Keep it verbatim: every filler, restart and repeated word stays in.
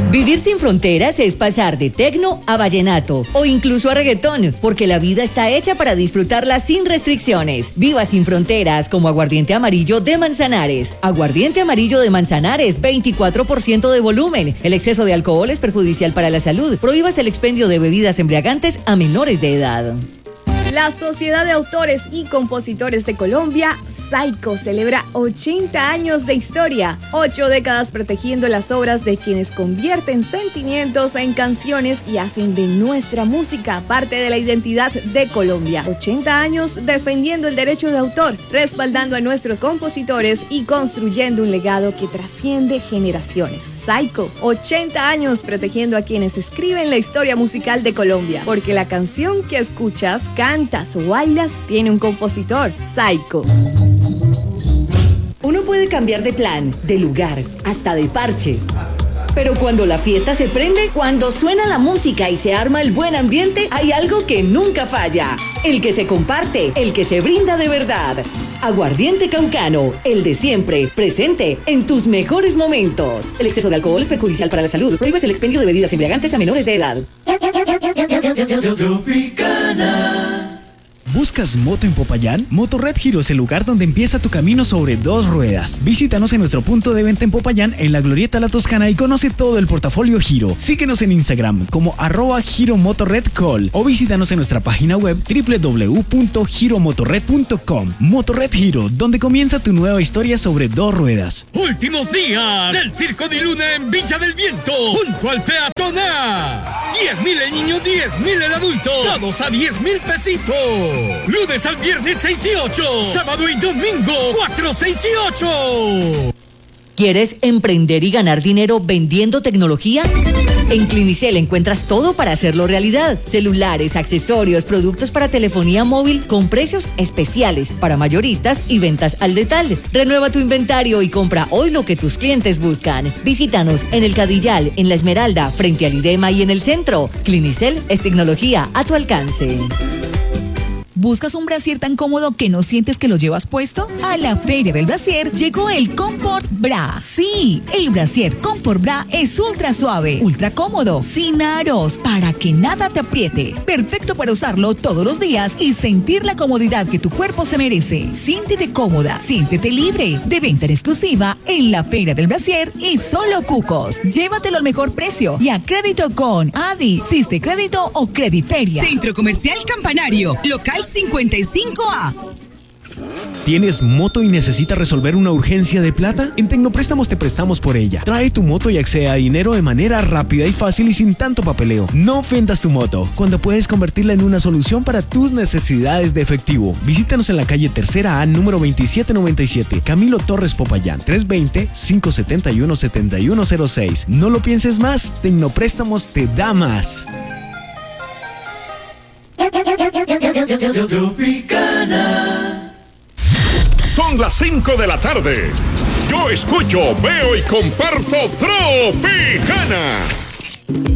Vivir sin fronteras es pasar de tecno a vallenato o incluso a reggaetón, porque la vida está hecha para disfrutarla sin restricciones. Viva sin fronteras como aguardiente amarillo de Manzanares. Aguardiente amarillo de Manzanares, veinticuatro por ciento de volumen. El exceso de alcohol es perjudicial para la salud. Prohíbas el expendio de bebidas embriagantes a menores de edad. La Sociedad de Autores y Compositores de Colombia, SAICO, celebra ochenta años de historia, ocho décadas protegiendo las obras de quienes convierten sentimientos en canciones y hacen de nuestra música parte de la identidad de Colombia. ochenta años defendiendo el derecho de autor, respaldando a nuestros compositores y construyendo un legado que trasciende generaciones. SAICO, ochenta años protegiendo a quienes escriben la historia musical de Colombia, porque la canción que escuchas, cantas o bailas tiene un compositor. SAICO. Uno puede cambiar de plan, de lugar, hasta de parche. Pero cuando la fiesta se prende, cuando suena la música y se arma el buen ambiente, hay algo que nunca falla. El que se comparte, el que se brinda de verdad. Aguardiente Caucano, el de siempre, presente en tus mejores momentos. El exceso de alcohol es perjudicial para la salud. Prohíbes el expendio de bebidas embriagantes a menores de edad. ¿Buscas moto en Popayán? Motorred Giro es el lugar donde empieza tu camino sobre dos ruedas. Visítanos en nuestro punto de venta en Popayán, en la Glorieta La Toscana, y conoce todo el portafolio Giro. Síguenos en Instagram como arroba Giro Motorred Call o visítanos en nuestra página web doble u doble u doble u punto giro motorred punto com. Motorred Giro, donde comienza tu nueva historia sobre dos ruedas. Últimos días del Circo de Luna en Villa del Viento, junto al peatonal. diez mil el niño, diez mil el adulto, todos a diez mil pesitos. Lunes al viernes seis y ocho, sábado y domingo cuatro, seis y ocho. ¿Quieres emprender y ganar dinero vendiendo tecnología? En Clinicel encuentras todo para hacerlo realidad. Celulares, accesorios, productos para telefonía móvil con precios especiales para mayoristas y ventas al detalle. Renueva tu inventario y compra hoy lo que tus clientes buscan. Visítanos en el Cadillal, en La Esmeralda, frente al IDEMA y en el centro. Clinicel es tecnología a tu alcance. ¿Buscas un brasier tan cómodo que no sientes que lo llevas puesto? A la Feria del Brasier llegó el Comfort Bra. Sí, el brasier Comfort Bra es ultra suave, ultra cómodo, sin aros, para que nada te apriete. Perfecto para usarlo todos los días y sentir la comodidad que tu cuerpo se merece. Siéntete cómoda, siéntete libre. De venta en exclusiva en la Feria del Brasier y solo Cucos. Llévatelo al mejor precio y a crédito con Adi, Siste Crédito o Crediferia. Centro Comercial Campanario, local cincuenta y cinco A. ¿Tienes moto y necesitas resolver una urgencia de plata? En Tecnopréstamos te prestamos por ella. Trae tu moto y accede a dinero de manera rápida y fácil y sin tanto papeleo. No vendas tu moto, cuando puedes convertirla en una solución para tus necesidades de efectivo. Visítanos en la calle Tercera A, número veintisiete noventa y siete, Camilo Torres Popayán, tres dos cero, cinco siete uno, siete uno cero seis. No lo pienses más, Tecnopréstamos te da más. Son las cinco de la tarde. Yo escucho, veo y comparto Tropicana.